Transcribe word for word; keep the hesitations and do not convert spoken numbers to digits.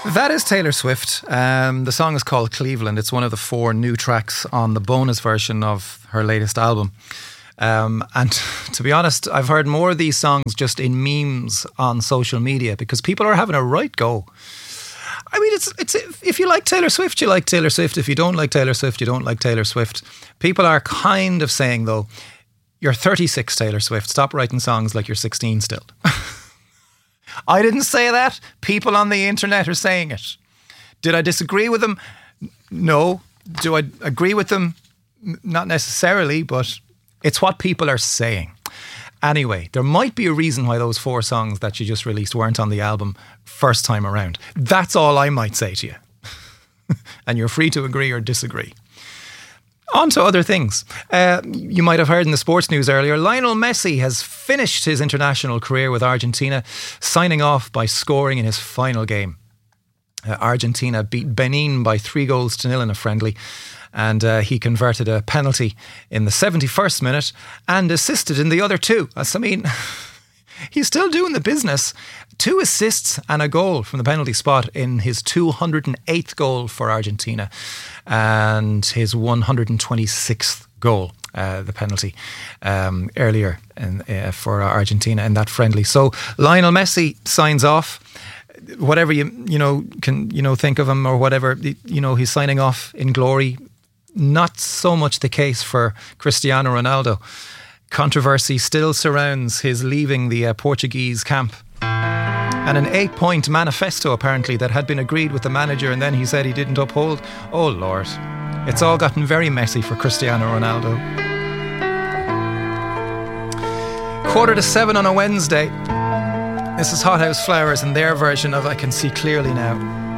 That is Taylor Swift. Um, the song is called Cleveland. It's one of the four new tracks on the bonus version of her latest album. Um, and to be honest, I've heard more of these songs just in memes on social media because people are having a right go. I mean, it's it's if you like Taylor Swift, you like Taylor Swift. If you don't like Taylor Swift, you don't like Taylor Swift. People are kind of saying, though, you're thirty-six, Taylor Swift. Stop writing songs like you're sixteen still. I didn't say that. People on the internet are saying it. Did I disagree with them? No. Do I agree with them? Not necessarily, but it's what people are saying. Anyway, there might be a reason why those four songs that you just released weren't on the album first time around. That's all I might say to you. And you're free to agree or disagree. On to other things. Uh, you might have heard in the sports news earlier, Lionel Messi has finished his international career with Argentina, signing off by scoring in his final game. Uh, Argentina beat Benin by three goals to nil in a friendly, and uh, he converted a penalty in the seventy-first minute and assisted in the other two. I mean, he's still doing the business. Two assists and a goal from the penalty spot in his two hundred eighth goal for Argentina and his one hundred twenty-sixth goal, uh, the penalty, um, earlier in, uh, for Argentina in that friendly. So Lionel Messi signs off. Whatever you you know can you know think of him or whatever, you know, he's signing off in glory. Not so much the case for Cristiano Ronaldo. Controversy still surrounds his leaving the uh, Portuguese camp. And an eight-point manifesto, apparently, that had been agreed with the manager and then he said he didn't uphold. Oh, Lord. It's all gotten very messy for Cristiano Ronaldo. Quarter to seven on a Wednesday. This is Hothouse Flowers and their version of I Can See Clearly Now.